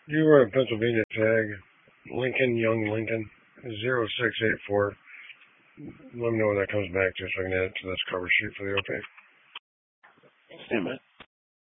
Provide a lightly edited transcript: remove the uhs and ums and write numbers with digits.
You were in Pennsylvania tag, Lincoln, Young Lincoln, 0684. Let me know when that comes back to so I can add it to this cover sheet for the OP. Stand by.